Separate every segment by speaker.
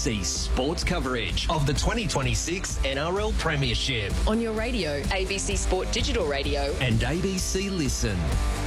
Speaker 1: ABC Sports coverage of the 2026 NRL Premiership
Speaker 2: On your radio, ABC Sport Digital Radio.
Speaker 1: and ABC Listen.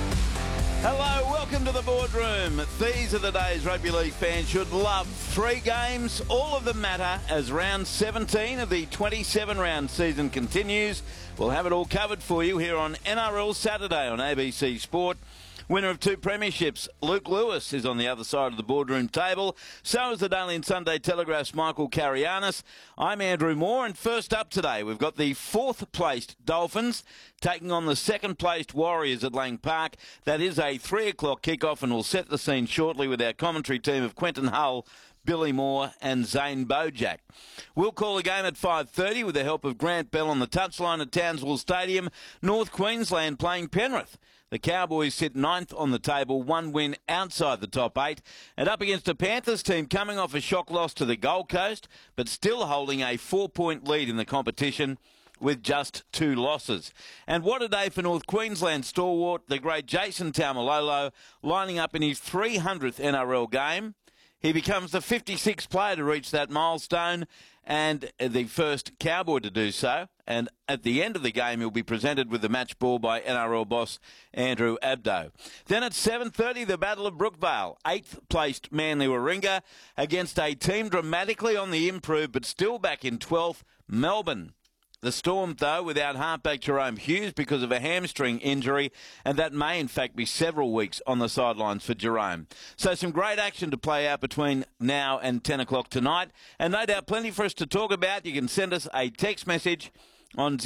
Speaker 3: Hello, welcome to the boardroom. These are the days rugby league fans should love. 3 games, all of them matter as round 17 of the 27-round season continues. We'll have it all covered for you here on NRL Saturday on ABC Sport. Winner of 2 premierships, Luke Lewis, is on the other side of the boardroom table. So is the Daily and Sunday Telegraph's Michael Carianis. I'm Andrew Moore, and first up today, we've got the 4th-placed Dolphins taking on the 2nd-placed Warriors at Lang Park. That is a 3 o'clock kickoff, and we'll set the scene shortly with our commentary team of Quentin Hull, Billy Moore and Zane Bojack. We'll call the game at 5:30 with the help of Grant Bell on the touchline at Townsville Stadium. North Queensland playing Penrith. The Cowboys sit 9th on the table, 1 win outside the top 8, and up against a Panthers team coming off a shock loss to the Gold Coast, but still holding a 4-point lead in the competition with just 2 losses. And what a day for North Queensland stalwart, the great Jason Taumalolo, lining up in his 300th NRL game. He becomes the 56th player to reach that milestone and the first Cowboy to do so. And at the end of the game, he'll be presented with the match ball by NRL boss Andrew Abdo. Then at 7:30, the Battle of Brookvale. 8th-placed Manly Warringah against a team dramatically on the improve, but still back in 12th, Melbourne. The Storm, though, without halfback Jerome Hughes because of a hamstring injury, and that may, in fact, be several weeks on the sidelines for Jerome. So some great action to play out between now and 10 o'clock tonight, and no doubt plenty for us to talk about. You can send us a text message on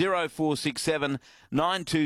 Speaker 3: 0467 920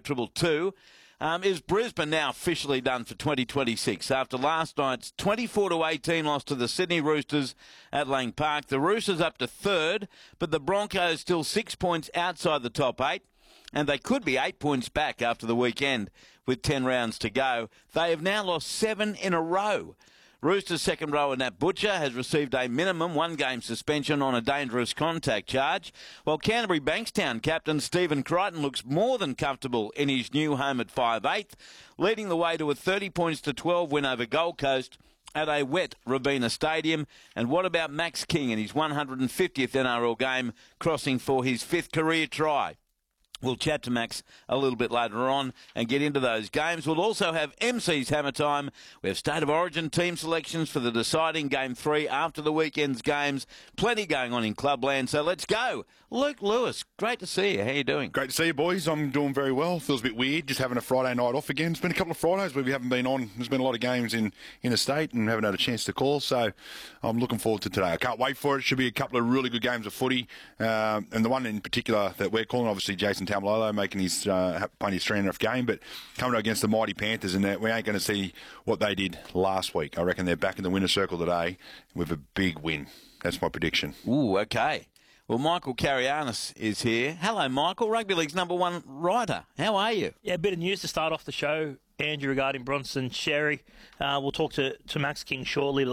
Speaker 3: 222. Is Brisbane now officially done for 2026 after last night's 24-18 loss to the Sydney Roosters at Lang Park? The Roosters up to 3rd, but the Broncos still 6 points outside the top 8, and they could be 8 points back after the weekend with 10 rounds to go. They have now lost 7 in a row. Roosters' second rower Nat Butcher has received a minimum 1-game suspension on a dangerous contact charge, while Canterbury Bankstown captain Stephen Crichton looks more than comfortable in his new home at 5/8, leading the way to a 30 points to 12 win over Gold Coast at a wet Robina Stadium. And what about Max King in his 150th NRL game, crossing for his 5th career try? We'll chat to Max a little bit later on and get into those games. We'll also have MC's Hammer Time. We have State of Origin team selections for the deciding Game 3 after the weekend's games. Plenty going on in Clubland, so let's go. Luke Lewis, great to see you. How you doing?
Speaker 4: Great to see you, boys. I'm doing very well. Feels a bit weird just having a Friday night off again. It's been a couple of Fridays where we haven't been on. There's been a lot of games in the state and haven't had a chance to call, so I'm looking forward to today. I can't wait for it. It should be a couple of really good games of footy, and the one in particular that we're calling, obviously, Jason Taumalolo making his playing his 300th game, but coming against the mighty Panthers, and that we ain't going to see what they did last week. I reckon they're back in the winner's circle today with a big win. That's my prediction.
Speaker 3: Ooh, okay. Well, Michael Carianis is here. Hello, Michael, Rugby League's #1 writer. How are you?
Speaker 5: Yeah, a bit of news to start off the show, Andrew, regarding Bronson Xerri. We'll talk to Max King shortly.